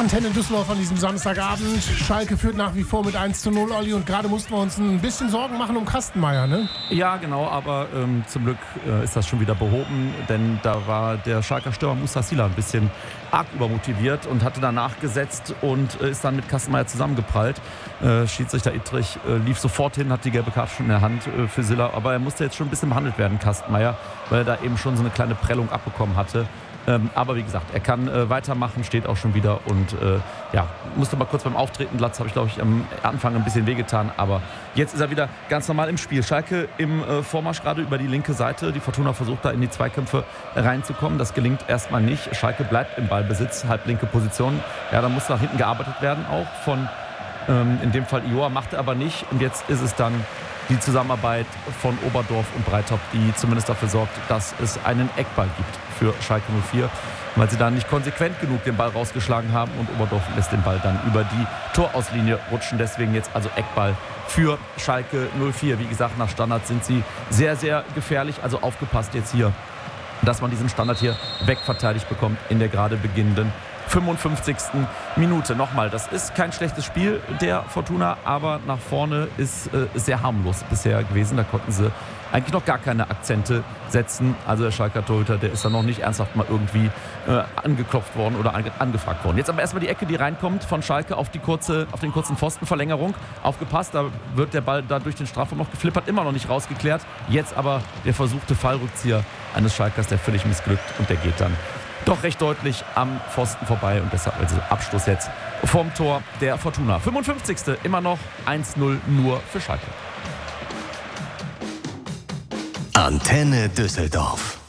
Antenne Düsseldorf an diesem Samstagabend. Schalke führt nach wie vor mit 1:0, Olli. Und gerade mussten wir uns ein bisschen Sorgen machen um Kastenmeier, ne? Ja, genau, aber zum Glück ist das schon wieder behoben. Denn da war der Schalker Stürmer Musa Sila ein bisschen arg übermotiviert und hatte danach gesetzt und ist dann mit Kastenmeier zusammengeprallt. Schiedsrichter Ittrich lief sofort hin, hat die gelbe Karte schon in der Hand für Sila. Aber er musste jetzt schon ein bisschen behandelt werden, Kastenmeier, weil er da eben schon so eine kleine Prellung abbekommen hatte. Aber wie gesagt, er kann weitermachen, steht auch schon wieder und musste mal kurz beim Auftreten, Latz habe ich glaube ich am Anfang ein bisschen wehgetan, aber jetzt ist er wieder ganz normal im Spiel. Schalke im Vormarsch gerade über die linke Seite, die Fortuna versucht da in die Zweikämpfe reinzukommen, das gelingt erstmal nicht. Schalke bleibt im Ballbesitz, halblinke Position, ja, da muss nach hinten gearbeitet werden, auch von in dem Fall Ioa, machte aber nicht und jetzt ist es dann die Zusammenarbeit von Oberdorf und Breithaupt, die zumindest dafür sorgt, dass es einen Eckball gibt für Schalke 04, weil sie da nicht konsequent genug den Ball rausgeschlagen haben und Oberdorf lässt den Ball dann über die Torauslinie rutschen. Deswegen jetzt also Eckball für Schalke 04. Wie gesagt, nach Standards sind sie sehr, sehr gefährlich. Also aufgepasst jetzt hier, dass man diesen Standard hier wegverteidigt bekommt in der gerade beginnenden 55. Minute. Nochmal, das ist kein schlechtes Spiel der Fortuna, aber nach vorne ist sehr harmlos bisher gewesen. Da konnten sie eigentlich noch gar keine Akzente setzen. Also der Schalker Torhüter, der ist da noch nicht ernsthaft mal irgendwie angeklopft worden oder angefragt worden. Jetzt aber erstmal die Ecke, die reinkommt von Schalke auf den kurzen Pfostenverlängerung. Aufgepasst, da wird der Ball da durch den Strafraum noch geflippert, immer noch nicht rausgeklärt. Jetzt aber der versuchte Fallrückzieher eines Schalkers, der völlig missglückt und der geht dann doch recht deutlich am Pfosten vorbei und deshalb also Abschluss jetzt vom Tor der Fortuna. 55. immer noch 1:0 nur für Schalke. Antenne Düsseldorf.